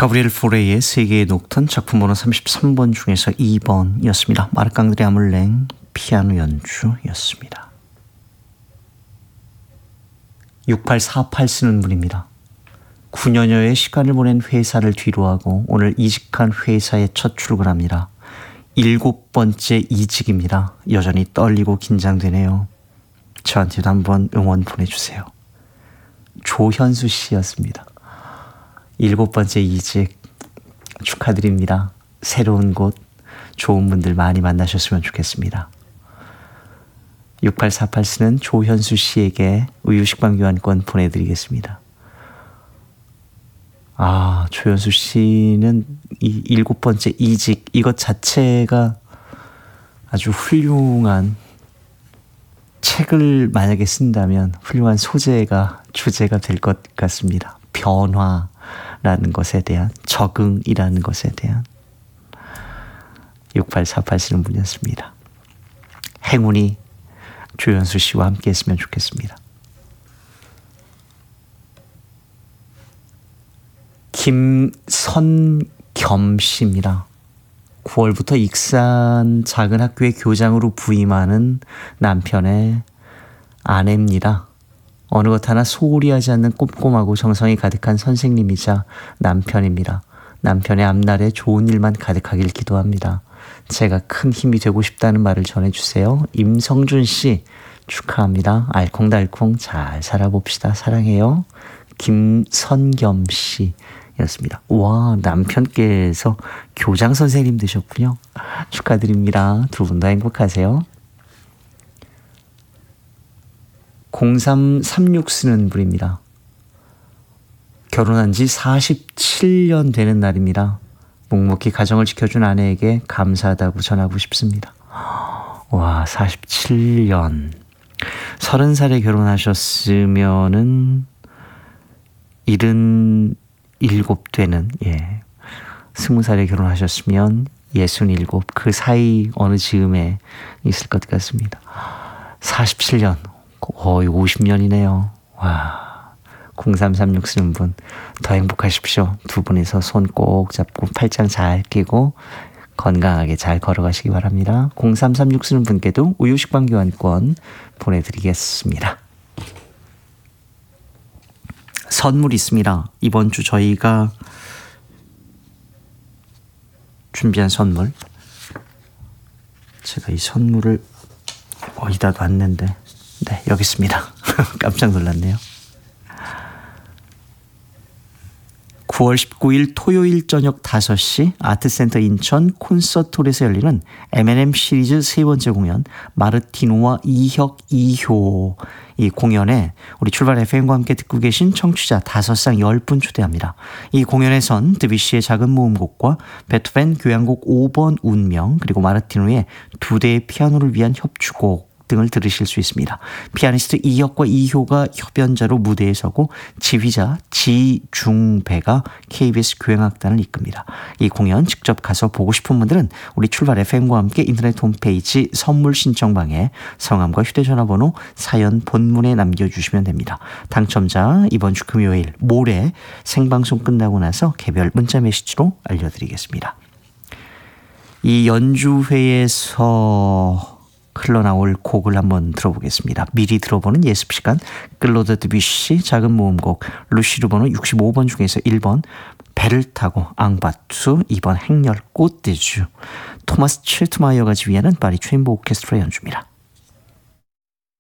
가브리엘 포레의 세계의 녹턴 작품 번호 33번 중에서 2번이었습니다. 마르캉드레 아물랭 피아노 연주였습니다. 6848 쓰는 분입니다. 9년여의 시간을 보낸 회사를 뒤로하고 오늘 이직한 회사에 첫 출근합니다. 7번째 이직입니다. 여전히 떨리고 긴장되네요. 저한테도 한번 응원 보내주세요. 조현수 씨였습니다. 7번째 이직 축하드립니다. 새로운 곳, 좋은 분들 많이 만나셨으면 좋겠습니다. 6848 쓰는 조현수 씨에게 우유식빵 교환권 보내드리겠습니다. 조현수 씨는 이 7번째 이직 이것 자체가 아주 훌륭한 책을 만약에 쓴다면 훌륭한 주제가 될 것 같습니다. 변화라는 것에 대한, 적응이라는 것에 대한 6848 쓰는 분이었습니다. 행운이 조현수 씨와 함께 했으면 좋겠습니다. 김선겸 씨입니다. 9월부터 익산 작은 학교의 교장으로 부임하는 남편의 아내입니다. 어느 것 하나 소홀히 하지 않는 꼼꼼하고 정성이 가득한 선생님이자 남편입니다. 남편의 앞날에 좋은 일만 가득하길 기도합니다. 제가 큰 힘이 되고 싶다는 말을 전해주세요. 임성준 씨 축하합니다. 알콩달콩 잘 살아봅시다. 사랑해요. 김선겸 씨였습니다. 와, 남편께서 교장 선생님 되셨군요. 축하드립니다. 두 분 다 행복하세요. 0336 쓰는 분입니다. 결혼한 지 47년 되는 날입니다. 묵묵히 가정을 지켜준 아내에게 감사하다고 전하고 싶습니다. 와, 47년. 30살에 결혼하셨으면은 77 되는, 20살에 결혼하셨으면 67, 그 사이 어느 즈음에 있을 것 같습니다. 47년, 거의 50년이네요. 와, 0336 쓰는 분 더 행복하십시오. 두 분이서 손 꼭 잡고 팔짱 잘 끼고 건강하게 잘 걸어가시기 바랍니다. 0336 쓰는 분께도 우유식빵 교환권 보내드리겠습니다. 선물 있습니다. 이번 주 저희가 준비한 선물, 제가 이 선물을 어디다 놨는데, 네, 여기 있습니다. 깜짝 놀랐네요. 9월 19일 토요일 저녁 5시 아트센터 인천 콘서트홀에서 열리는 M&M 시리즈 세 번째 공연 마르티노와 이혁 2호, 이 공연에 우리 출발 FM과 함께 듣고 계신 청취자 5상 10분 초대합니다. 이 공연에선 드뷔시의 작은 모음곡과 베토벤 교향곡 5번 운명, 그리고 마르티노의 2대의 피아노를 위한 협주곡 등을 들으실 수 있습니다. 피아니스트 이혁과 이효가 협연자로 무대에 서고 지휘자 지중배가 KBS 교향악단을 이끕니다. 이 공연 직접 가서 보고 싶은 분들은 우리 출발 FM과 함께 인터넷 홈페이지 선물 신청방에 성함과 휴대전화번호, 사연 본문에 남겨주시면 됩니다. 당첨자 이번 주 금요일 모레 생방송 끝나고 나서 개별 문자 메시지로 알려드리겠습니다. 이 연주회에서 흘러나올 곡을 한번 들어보겠습니다. 미리 들어보는 예습시간, 클로드 드뷔시 작은 모음곡, 루시르 번호 65번 중에서 1번 배를 타고 앙바투, 2번 행렬 꽃대주, 토마스 칠트마이어가 지휘하는 파리 체인버 오케스트라 연주입니다.